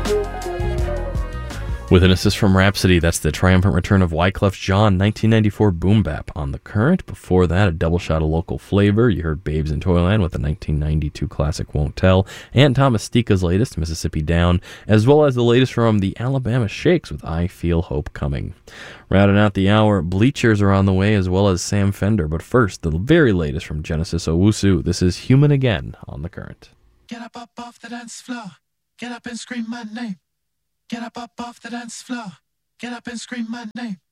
With an assist from Rhapsody, that's the triumphant return of Wyclef Jean, 1994 boom bap on The Current. Before that, a double shot of local flavor. You heard Babes in Toyland with the 1992 classic Won't Tell, and Thomas Stika's latest, Mississippi Down, as well as the latest from the Alabama Shakes with I Feel Hope Coming. Rounding out the hour, Bleachers are on the way, as well as Sam Fender. But first, the very latest from Genesis Owusu. This is Human Again on The Current. Get up off the dance floor. Get up and scream my name. Get up off the dance floor. Get up and scream my name.